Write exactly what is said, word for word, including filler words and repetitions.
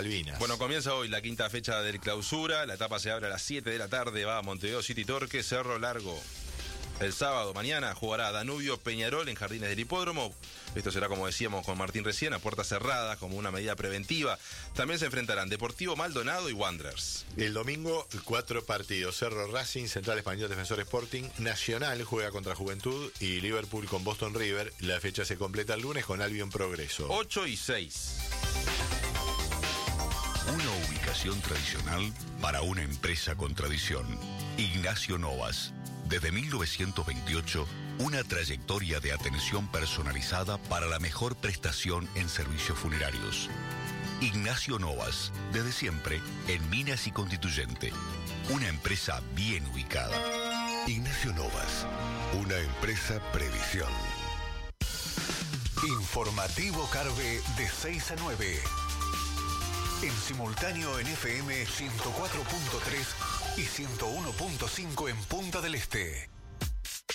Malvinas. Bueno, comienza hoy la quinta fecha del Clausura. La etapa se abre a las siete de la tarde. Va a Montevideo City Torque, Cerro Largo. El sábado, mañana, jugará Danubio Peñarol en Jardines del Hipódromo. Esto será, como decíamos con Martín recién, a puertas cerradas, como una medida preventiva. También se enfrentarán Deportivo Maldonado y Wanderers. El domingo, cuatro partidos. Cerro Racing, Central Español Defensor Sporting, Nacional juega contra Juventud y Liverpool con Boston River. La fecha se completa el lunes con Albion Progreso. ocho y seis. Una ubicación tradicional para una empresa con tradición. Ignacio Novas. Desde mil novecientos veintiocho, una trayectoria de atención personalizada para la mejor prestación en servicios funerarios. Ignacio Novas, desde siempre, en Minas y Constituyente. Una empresa bien ubicada. Ignacio Novas, una empresa Previsión. Informativo Carve de seis a nueve. En simultáneo en F M ciento cuatro punto tres y ciento uno punto cinco en Punta del Este.